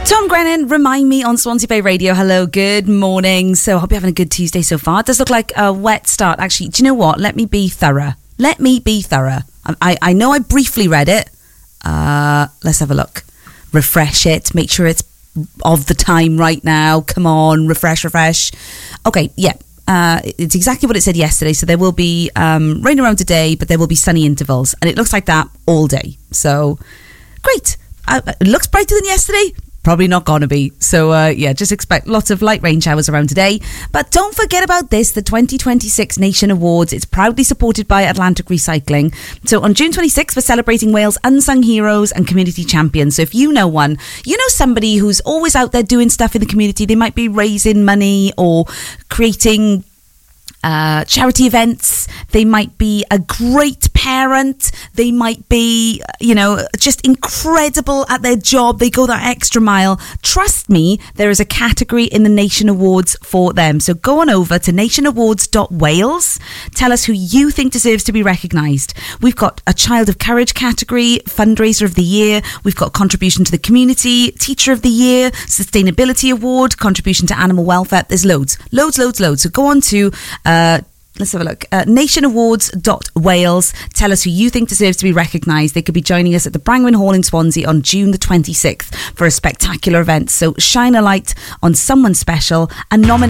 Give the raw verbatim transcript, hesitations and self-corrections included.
Tom Grennan, Remind Me on Swansea Bay Radio. Hello, good morning. So I hope you're having a good Tuesday so far. It does look like a wet start. Actually, do you know what? Let me be thorough. Let me be thorough. I, I know I briefly read it. Uh, let's have a look. Refresh it. Make sure it's of the time right now. Come on, refresh, refresh. Okay, yeah. Uh, it's exactly what it said yesterday. So there will be um, rain around today, but there will be sunny intervals. And it looks like that all day. So, great. Uh, it looks brighter than yesterday. Probably not going to be. So, uh, yeah, just expect lots of light rain showers around today. But don't forget about this, the twenty twenty-six Nation Awards. It's proudly supported by Atlantic Recycling. So on June twenty-sixth, we're celebrating Wales' unsung heroes and community champions. So if you know one, you know somebody who's always out there doing stuff in the community. They might be raising money or creating Uh, charity events. They might be a great parent. They might be, you know, just incredible at their job. They go that extra mile. Trust me, there is a category in the Nation Awards for them. So go on over to nation awards dot wales. Tell us who you think deserves to be recognised. We've got a Child of Courage category, Fundraiser of the Year. We've got Contribution to the Community, Teacher of the Year, Sustainability Award, Contribution to Animal Welfare. There's loads, loads, loads, loads. So go on to Uh, let's have a look. Uh, nation awards dot wales. Tell us who you think deserves to be recognised. They could be joining us at the Brangwyn Hall in Swansea on June the twenty-sixth for a spectacular event. So shine a light on someone special and nominate